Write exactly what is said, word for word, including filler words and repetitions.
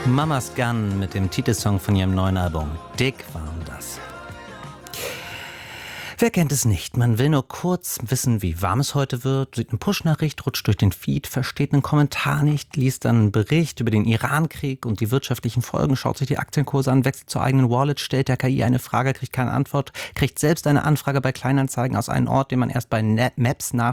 Mama's Gun mit dem Titelsong von ihrem neuen Album. Dick warm das. Wer kennt es nicht? Man will nur kurz wissen, wie warm es heute wird, sieht eine Push-Nachricht, rutscht durch den Feed, versteht einen Kommentar nicht, liest dann einen Bericht über den Iran-Krieg und die wirtschaftlichen Folgen, schaut sich die Aktienkurse an, wechselt zur eigenen Wallet, stellt der K I eine Frage, kriegt keine Antwort, kriegt selbst eine Anfrage bei Kleinanzeigen aus einem Ort, den man erst bei Maps nach